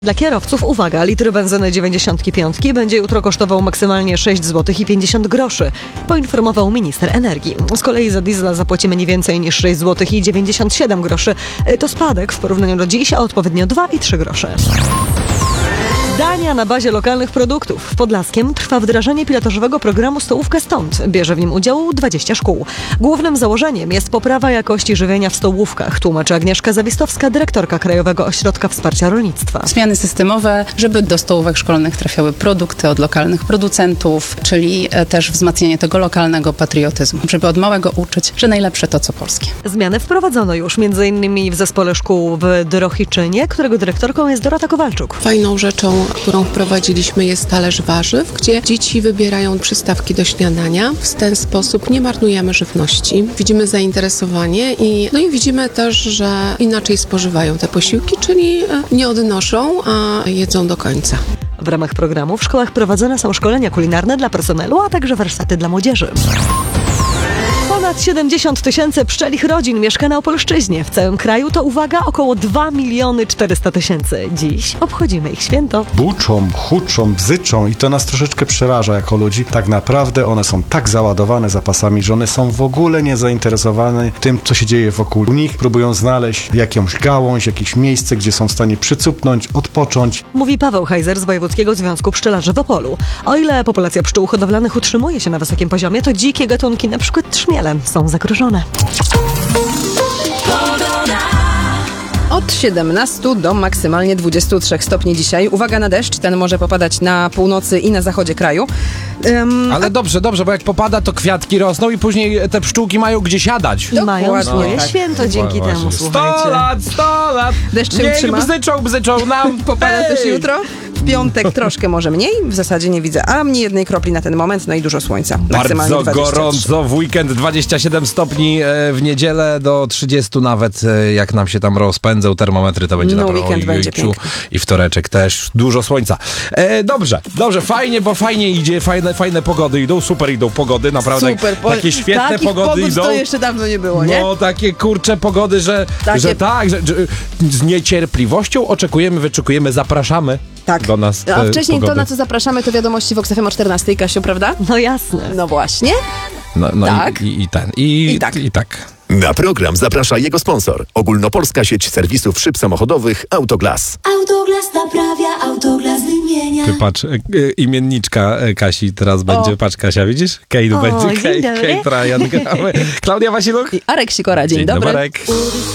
Dla kierowców uwaga, litr benzyny 95 będzie jutro kosztował maksymalnie 6 zł i 50 groszy, poinformował minister energii. Z kolei za diesla zapłacimy nie więcej niż 6 zł i 97 groszy. To spadek w porównaniu do dziś, a odpowiednio 2 i 3 grosze. Dania na bazie lokalnych produktów. W Podlaskiem trwa wdrażanie pilotażowego programu Stołówka Stąd. Bierze w nim udział 20 szkół. Głównym założeniem jest poprawa jakości żywienia w stołówkach, tłumaczy Agnieszka Zawistowska, dyrektorka Krajowego Ośrodka Wsparcia Rolnictwa. Zmiany systemowe, żeby do stołówek szkolnych trafiały produkty od lokalnych producentów, czyli też wzmacnianie tego lokalnego patriotyzmu, żeby od małego uczyć, że najlepsze to co polskie. Zmiany wprowadzono już m.in. w zespole szkół w Drohiczynie, którego dyrektorką jest Dorota Kowalczuk. Fajną rzeczą, którą wprowadziliśmy, jest talerz warzyw, gdzie dzieci wybierają przystawki do śniadania. W ten sposób nie marnujemy żywności. Widzimy zainteresowanie i widzimy też, że inaczej spożywają te posiłki, czyli nie odnoszą, a jedzą do końca. W ramach programu w szkołach prowadzone są szkolenia kulinarne dla personelu, a także warsztaty dla młodzieży. Ponad 70 000 pszczelich rodzin mieszka na Opolszczyźnie. W całym kraju to, uwaga, około 2 400 000. Dziś obchodzimy ich święto. Buczą, huczą, bzyczą i to nas troszeczkę przeraża jako ludzi. Tak naprawdę one są tak załadowane zapasami, że one są w ogóle nie zainteresowane tym, co się dzieje wokół nich. Próbują znaleźć jakąś gałąź, jakieś miejsce, gdzie są w stanie przycupnąć, odpocząć. Mówi Paweł Hajzer z Wojewódzkiego Związku Pszczelarzy w Opolu. O ile populacja pszczół hodowlanych utrzymuje się na wysokim poziomie, to dzikie gatunki, na przykład trzmiele, są zagrożone. Od 17 do maksymalnie 23 stopni dzisiaj. Uwaga na deszcz, ten może popadać na północy i na zachodzie kraju. Ale dobrze, bo jak popada, to kwiatki rosną i później te pszczółki mają gdzie siadać. Mają swoje tak. święto dzięki temu, 100 słuchajcie. 100 lat! Deszcz się Niech utrzyma. bzyczą nam! Popada też jutro. W piątek troszkę może mniej, w zasadzie nie widzę ani jednej kropli na ten moment, no i dużo słońca. Maksymalnie Bardzo 23. gorąco w weekend, 27 stopni, w niedzielę do 30 nawet, jak nam się tam rozpędzą termometry, to będzie No, naprawdę weekend będzie piękny. i wtoreczek też, dużo słońca. Dobrze, fajnie, bo fajnie idzie, fajne pogody idą, super idą pogody, naprawdę Super, takie świetne takich pogody pogód idą. to jeszcze dawno nie było, nie? No, takie kurcze pogody, że z niecierpliwością wyczekujemy, zapraszamy do nas A wcześniej pogody. to, na co zapraszamy, to wiadomości w Vox FM o 14, Kasiu, prawda? No jasne. No właśnie. No tak. I tak. Na program zaprasza jego sponsor. Ogólnopolska sieć serwisów szyb samochodowych Autoglas. Autoglas naprawia, Autoglas wymienia. Ty patrz, imienniczka Kasi teraz będzie. Patrz, Kasia, widzisz? Kate będzie. dzień dobry. Kate Ryan gramy. Klaudia Wasiluk. I Arek Sikora, dzień dobry. Arek.